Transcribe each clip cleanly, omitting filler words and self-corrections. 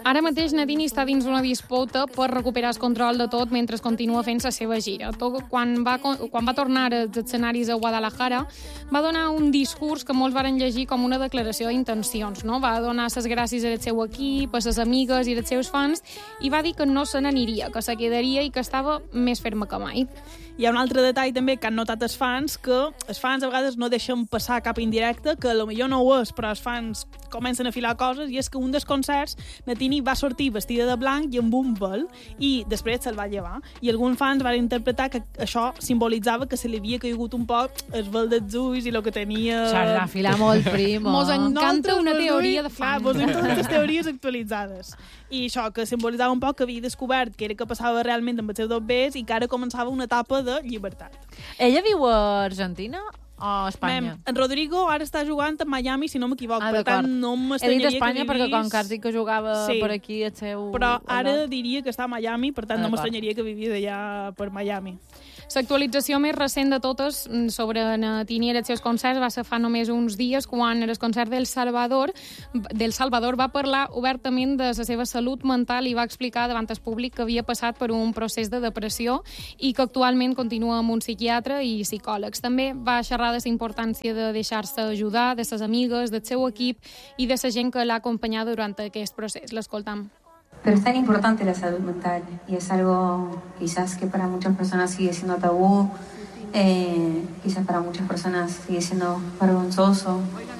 Ara mateix Nadini està dins una disputa per recuperar el control de tot mentre continua fent la seva gira. Quan va tornar als escenaris a Guadalajara, va donar un discurs que molts varen llegir com una declaració d'intencions, no? Va donar les gràcies al seu equip, a les amigues i als seus fans, i va dir que no se n'aniria, que se quedaria i que estava més ferma que mai. Hi ha un altre detall també que han notat els fans, que els fans a vegades no deixen passar cap indirecte, que potser no ho és, però els fans comencen a filar coses, i és que un dels concerts Nadini va sortir vestida de blanc i amb un vel, i després se'l va llevar. I alguns fans van interpretar que això simbolitzava que se li havia caigut un poc el vel dels ulls i el que tenia... Això és filar molt primo. Mos encanta una teoria de fans. Clar, vos totes les teories actualitzades. I això, que simbolitzava un poc que havia descobert que era que passava realment amb els seus dos bes i que ara començava una etapa de llibertat. Ella viu a Argentina o a Espanya? En Rodrigo ara està jugant a Miami, si no m'equivoco. Per tant, no He m'estranyaria dit Espanya perquè com que has dit que jugava Sí. per aquí el seu... Però ara diria que està a Miami, per tant no D'acord. m'estranyaria que vivís allà per Miami. L'actualització més recent de totes sobre Nadini i els seus concerts va ser fa només uns dies, quan en el concert del Salvador va parlar obertament de la seva salut mental i va explicar davant el públic que havia passat per un procés de depressió i que actualment continua amb un psiquiatre i psicòlegs. També va xerrar de la importància de deixar-se ajudar, de ses amigues, del seu equip i de la gent que l'ha acompanyat durant aquest procés. L'escoltam. Pero es tan importante la salud mental y es algo quizás que para muchas personas sigue siendo tabú, quizás para muchas personas sigue siendo vergonzoso.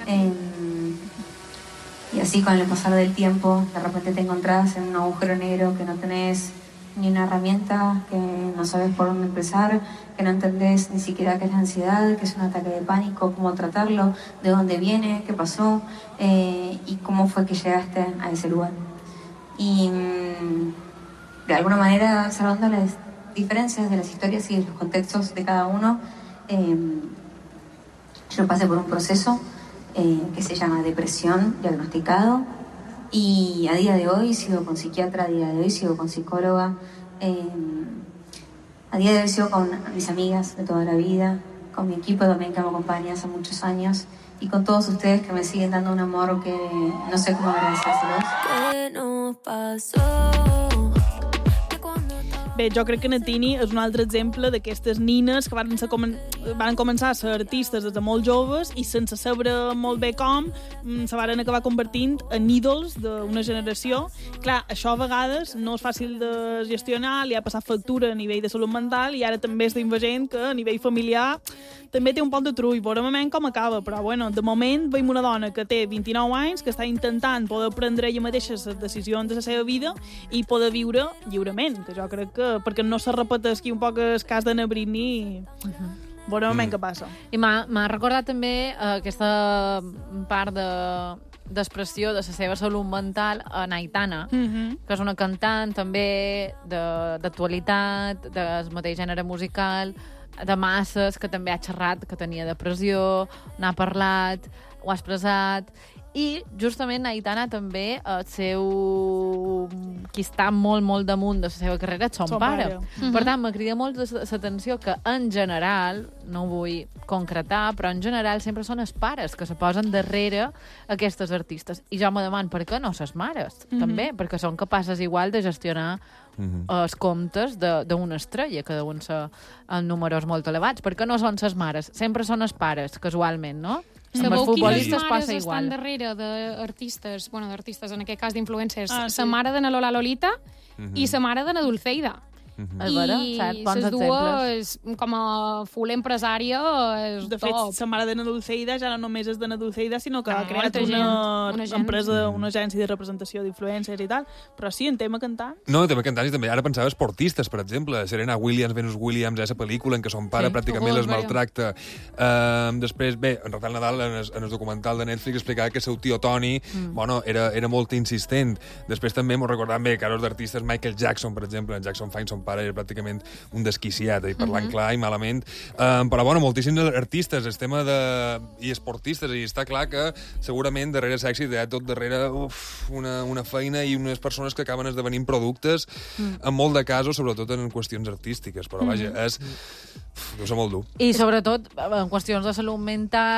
Y así con el pasar del tiempo, de repente te encontrás en un agujero negro que no tenés ni una herramienta, que no sabes por dónde empezar, que no entendés ni siquiera qué es la ansiedad, qué es un ataque de pánico, cómo tratarlo, de dónde viene, qué pasó y cómo fue que llegaste a ese lugar. Y de alguna manera, salvando las diferencias de las historias y de los contextos de cada uno, yo pasé por un proceso que se llama depresión diagnosticado, y a día de hoy sigo con psiquiatra, a día de hoy sigo con psicóloga, a día de hoy sigo con mis amigas de toda la vida, con mi equipo también que me acompaña hace muchos años, y con todos ustedes que me siguen dando un amor que no sé cómo agradecérselos. ¿Qué nos pasó? Bé, jo crec que Nadini és un altre exemple d'aquestes nines que van començar a ser artistes des de molt joves i sense saber molt bé com se van acabar convertint en ídols d'una generació. Clar, això a vegades no és fàcil de gestionar, li ha passat factura a nivell de salut mental i ara també estem veient que a nivell familiar també té un poc de trull. Veurem com acaba, però bueno, de moment veiem una dona que té 29 anys, que està intentant poder prendre ella mateixa les decisions de la seva vida i poder viure lliurement, que jo crec que perquè no se repeteixi un poc el cas de Britney, veurem què passa. I m'ha recordat també aquesta part d'expressió de la seva salut mental a Aitana, que és una cantant també d'actualitat, del mateix gènere musical, de masses, que també ha xerrat que tenia depressió, n'ha parlat, ho ha expressat, i justament Aitana també qui està molt, molt damunt de la seva carrera és son pare. Per tant, me crida molt l'atenció que en general, no ho vull concretar, però en general sempre són els pares que se posen darrere aquestes artistes. I jo me demano per què no les mares, també, perquè són capaces igual de gestionar els comptes d'una estrella, que deuen ser en números molt elevats. Per què no són les mares? Sempre són els pares, casualment, no? Sabeu quines mares estan darrere d'artistes, en aquest cas d'influencers? La mare de na Lola Lolita i la mare de na Dulceida. I les dues, com a full empresària, és de fet, la mare de na Dulceida ja no només és de na Dulceida, sinó que ha creat una empresa, una agència de representació d'influencers i tal. Però sí, en tema cantant. No, en tema cantant, i també ara pensava esportistes, per exemple. Serena Williams, Venus Williams, aquesta pel·lícula en què son pare pràcticament les maltracta. Després, bé, en Rafael Nadal, en el documental de Netflix, explicava que el seu tio Toni era molt insistent. Després també m'ho recordàvem bé, casos d'artistes, Michael Jackson, per exemple, en Jackson 5, son pare era pràcticament un desquiciat, i parlant clar i malament. Però, bueno, moltíssims artistes, el tema i esportistes, i està clar que segurament darrere l'èxit hi ha tot darrere una feina i unes persones que acaben esdevenint productes, en molt de casos, sobretot en qüestions artístiques. Però, vaja, deu ser molt dur. I, sobretot, en qüestions de salut mental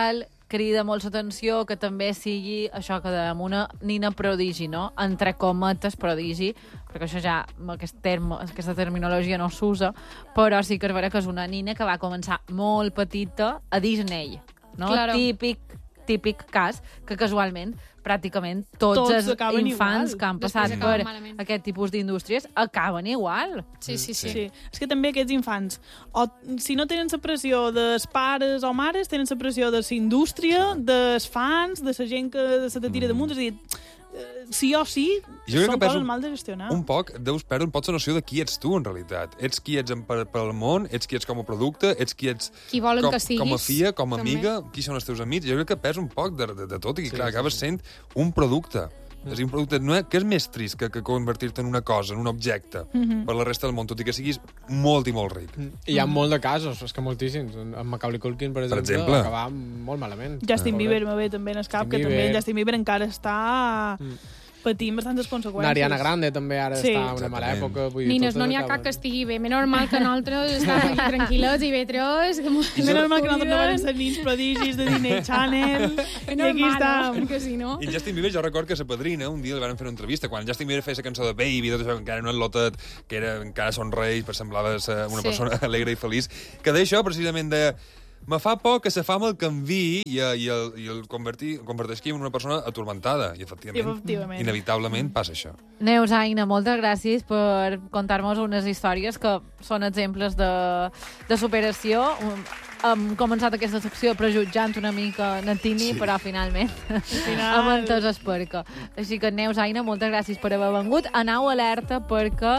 crida molt l'atenció que també sigui això que dèiem, una nina prodigi, no? Entre cometes prodigi, perquè això ja, aquesta terminologia no s'usa, però sí que és vera que és una nina que va començar molt petita a Disney, no? Claro. Típic cas que casualment pràcticament tots els infants que han passat per aquest tipus d'indústries acaben igual. Sí. És que també aquests infants, si no tenen la pressió dels pares o mares, tenen la pressió de la indústria, dels fans, de la gent que se te tira damunt, és a dir, sí o sí, són coses mal de gestionar. Un poc, deus perdre un poc la noció de qui ets tu, en realitat. Ets qui ets pel món, ets qui ets com a producte, ets qui ets qui volen que siguis, com a filla, com a amiga, qui són els teus amics. Jo crec que pesa un poc de tot i que, clar, acabes sent un producte. És a dir, un producte que és més trist que convertir-te en una cosa, en un objecte, per la resta del món, tot i que siguis molt i molt ric. Hi ha molt de casos, és que moltíssims. En Macaulay Culkin, per exemple, acabava molt malament. Justin Bieber me ve també en el cap, que també Justin Bieber encara està patint bastantes conseqüències. Ariana Grande també ara està en una mala època. Nines, no n'hi ha cap que estigui bé. Menys normal que nosaltres estem aquí tranquil·lets i B3. Menys normal que nosaltres no van ser nins prodigis de Disney Channel. I aquí estem. Perquè si no... I Justin Bieber, jo record que sa padrina un dia li van fer una entrevista, quan Justin Bieber feia la cançó de Baby, tot això, que encara no és lotet, que encara somreis, semblava una persona alegre i feliç, que d'això precisament de... Me fa por que se fama el canvi i el converteixi en una persona atormentada. I, efectivament, inevitablement passa això. Neus, Aina, moltes gràcies per contar-nos unes històries que són exemples de superació. Hem començat aquesta secció prejutjant una mica Natini, però finalment hem entès el perquè. Així que, Neus, Aina, moltes gràcies per haver vengut. Aneu alerta perquè,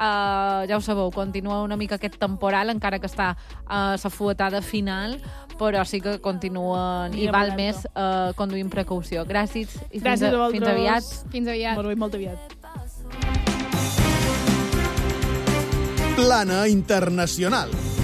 ja ho sabeu, continua una mica aquest temporal, encara que està a la fuetada final, però sí que continuen i val més conduir amb precaució. Gràcies i fins aviat. Fins aviat. Molt aviat. Plana Internacional.